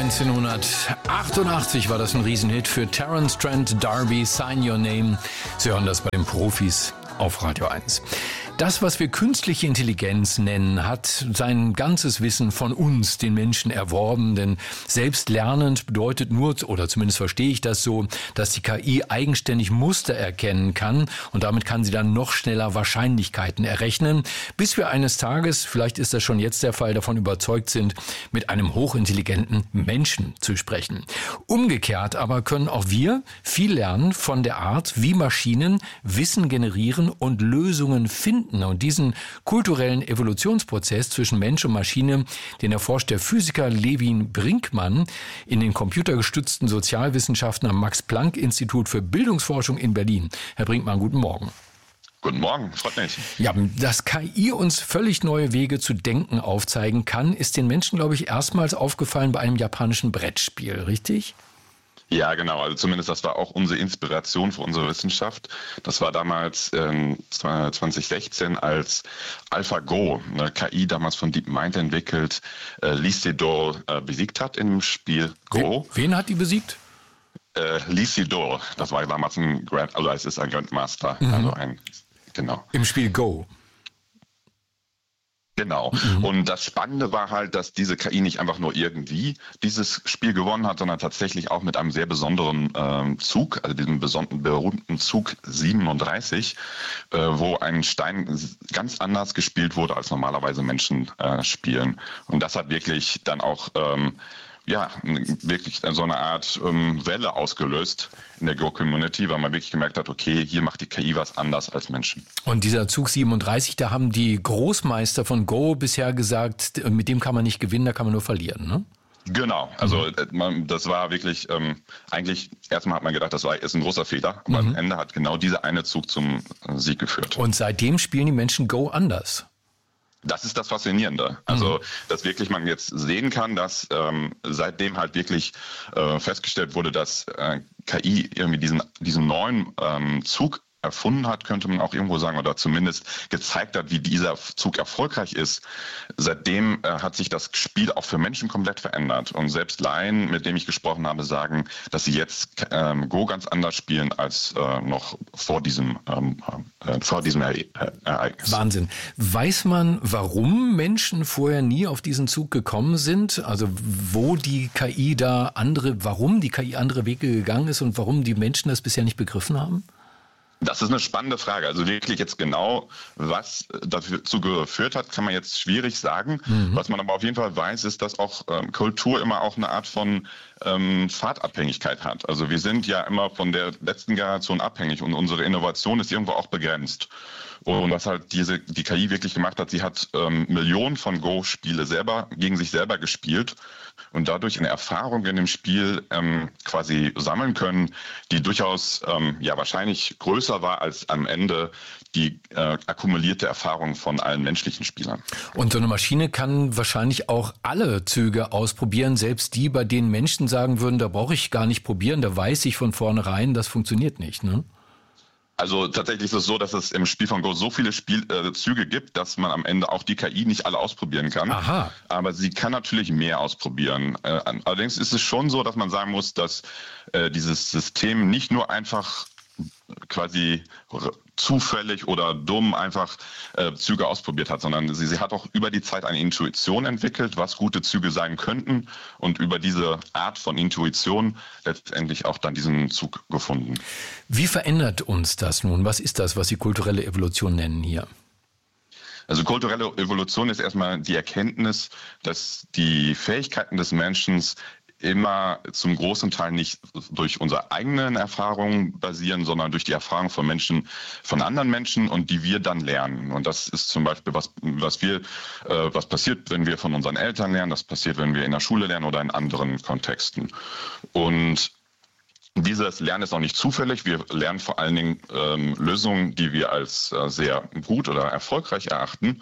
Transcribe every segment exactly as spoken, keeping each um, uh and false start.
neunzehnhundertachtundachtzig war das ein Riesenhit für Terence Trent D'Arby, Sign Your Name. Sie hören das bei den Profis auf Radio eins. Das, was wir künstliche Intelligenz nennen, hat sein ganzes Wissen von uns, den Menschen, erworben. Denn selbstlernend bedeutet nur, oder zumindest verstehe ich das so, dass die K I eigenständig Muster erkennen kann und damit kann sie dann noch schneller Wahrscheinlichkeiten errechnen, bis wir eines Tages, vielleicht ist das schon jetzt der Fall, davon überzeugt sind, mit einem hochintelligenten Menschen zu sprechen. Umgekehrt aber können auch wir viel lernen von der Art, wie Maschinen Wissen generieren und Lösungen finden. Und diesen kulturellen Evolutionsprozess zwischen Mensch und Maschine, den erforscht der Physiker Levin Brinkmann in den computergestützten Sozialwissenschaften am Max-Planck-Institut für Bildungsforschung in Berlin. Herr Brinkmann, guten Morgen. Guten Morgen, freut mich. Ja, dass K I uns völlig neue Wege zu denken aufzeigen kann, ist den Menschen, glaube ich, erstmals aufgefallen bei einem japanischen Brettspiel, richtig? Ja, genau. Also zumindest das war auch unsere Inspiration für unsere Wissenschaft. Das war damals ähm, zwanzig sechzehn, als AlphaGo, eine K I damals von DeepMind entwickelt, äh, Lee Sedol äh, besiegt hat im Spiel Go. Wen, wen hat die besiegt? Äh, Lee Sedol. Das war damals ein Grand, also es ist ein Grandmaster, mhm. also ein genau. Im Spiel Go. Genau. Mhm. Und das Spannende war halt, dass diese K I nicht einfach nur irgendwie dieses Spiel gewonnen hat, sondern tatsächlich auch mit einem sehr besonderen ähm, Zug, also diesem besonderen berühmten Zug siebenunddreißig, äh, wo ein Stein ganz anders gespielt wurde, als normalerweise Menschen äh, spielen. Und das hat wirklich dann auch ähm, ja, wirklich so eine Art ähm, Welle ausgelöst in der Go-Community, weil man wirklich gemerkt hat, okay, hier macht die K I was anders als Menschen. Und dieser Zug siebenunddreißig, da haben die Großmeister von Go bisher gesagt, mit dem kann man nicht gewinnen, da kann man nur verlieren, ne? Genau, also man, das war wirklich, ähm, eigentlich, erstmal hat man gedacht, das war ist ein großer Fehler, aber mhm. am Ende hat genau dieser eine Zug zum Sieg geführt. Und seitdem spielen die Menschen Go anders. Das ist das Faszinierende. Also, dass wirklich man jetzt sehen kann, dass ähm, seitdem halt wirklich äh, festgestellt wurde, dass äh, K I irgendwie diesen, diesen neuen ähm, Zug erfunden hat, könnte man auch irgendwo sagen, oder zumindest gezeigt hat, wie dieser Zug erfolgreich ist. Seitdem äh, hat sich das Spiel auch für Menschen komplett verändert. Und selbst Laien, mit denen ich gesprochen habe, sagen, dass sie jetzt ähm, Go ganz anders spielen als äh, noch vor diesem, ähm, äh, vor diesem Ere- Ereignis. Wahnsinn. Weiß man, warum Menschen vorher nie auf diesen Zug gekommen sind? Also wo die K I da andere, warum die K I andere Wege gegangen ist und warum die Menschen das bisher nicht begriffen haben? Das ist eine spannende Frage. Also wirklich jetzt genau, was dazu geführt hat, kann man jetzt schwierig sagen. Mhm. Was man aber auf jeden Fall weiß, ist, dass auch ähm, Kultur immer auch eine Art von ähm, Pfadabhängigkeit hat. Also wir sind ja immer von der letzten Generation abhängig und unsere Innovation ist irgendwo auch begrenzt. Und was halt diese die K I wirklich gemacht hat, sie hat ähm, Millionen von Go-Spiele selber gegen sich selber gespielt und dadurch eine Erfahrung in dem Spiel ähm, quasi sammeln können, die durchaus ähm, ja wahrscheinlich größer war als am Ende die äh, akkumulierte Erfahrung von allen menschlichen Spielern. Und so eine Maschine kann wahrscheinlich auch alle Züge ausprobieren, selbst die, bei denen Menschen sagen würden, da brauche ich gar nicht probieren, da weiß ich von vornherein, das funktioniert nicht, ne? Also tatsächlich ist es so, dass es im Spiel von Go so viele Spielzüge äh, gibt, dass man am Ende auch die K I nicht alle ausprobieren kann. Aha. Aber sie kann natürlich mehr ausprobieren. Äh, allerdings ist es schon so, dass man sagen muss, dass äh, dieses System nicht nur einfach quasi zufällig oder dumm einfach äh, Züge ausprobiert hat, sondern sie, sie hat auch über die Zeit eine Intuition entwickelt, was gute Züge sein könnten und über diese Art von Intuition letztendlich auch dann diesen Zug gefunden. Wie verändert uns das nun? Was ist das, was Sie kulturelle Evolution nennen hier? Also kulturelle Evolution ist erstmal die Erkenntnis, dass die Fähigkeiten des Menschen immer zum großen Teil nicht durch unsere eigenen Erfahrungen basieren, sondern durch die Erfahrungen von Menschen, von anderen Menschen und die wir dann lernen. Und das ist zum Beispiel was, was wir, äh, was passiert, wenn wir von unseren Eltern lernen, das passiert, wenn wir in der Schule lernen oder in anderen Kontexten. Und dieses Lernen ist auch nicht zufällig. Wir lernen vor allen Dingen ähm, Lösungen, die wir als äh, sehr gut oder erfolgreich erachten.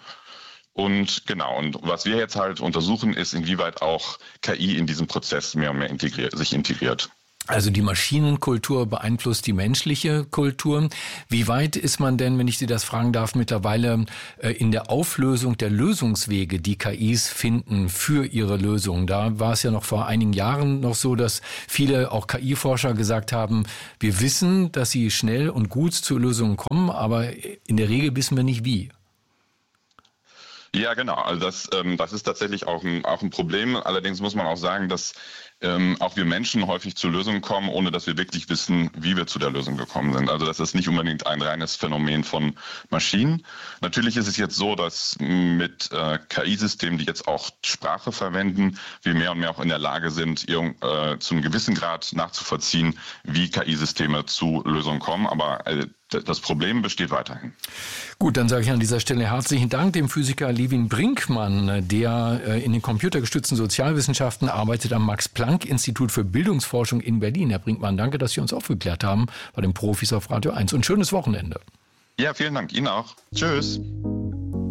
Und genau, und was wir jetzt halt untersuchen, ist, inwieweit auch K I in diesem Prozess mehr und mehr integriert, sich integriert. Also die Maschinenkultur beeinflusst die menschliche Kultur. Wie weit ist man denn, wenn ich Sie das fragen darf, mittlerweile in der Auflösung der Lösungswege, die K Is finden für ihre Lösungen? Da war es ja noch vor einigen Jahren noch so, dass viele, auch K I-Forscher, gesagt haben, wir wissen, dass sie schnell und gut zu Lösungen kommen, aber in der Regel wissen wir nicht wie. Ja, genau. Also das, ähm, das ist tatsächlich auch ein, auch ein Problem. Allerdings muss man auch sagen, dass ähm, auch wir Menschen häufig zu Lösungen kommen, ohne dass wir wirklich wissen, wie wir zu der Lösung gekommen sind. Also das ist nicht unbedingt ein reines Phänomen von Maschinen. Natürlich ist es jetzt so, dass mit äh, K I-Systemen, die jetzt auch Sprache verwenden, wir mehr und mehr auch in der Lage sind, irgend, äh, zu einem gewissen Grad nachzuvollziehen, wie K I-Systeme zu Lösungen kommen. Aber äh, das Problem besteht weiterhin. Gut, dann sage ich an dieser Stelle herzlichen Dank dem Physiker Levin Brinkmann, der in den computergestützten Sozialwissenschaften arbeitet am Max-Planck-Institut für Bildungsforschung in Berlin. Herr Brinkmann, danke, dass Sie uns aufgeklärt haben bei den Profis auf Radio eins und schönes Wochenende. Ja, vielen Dank. Ihnen auch. Tschüss.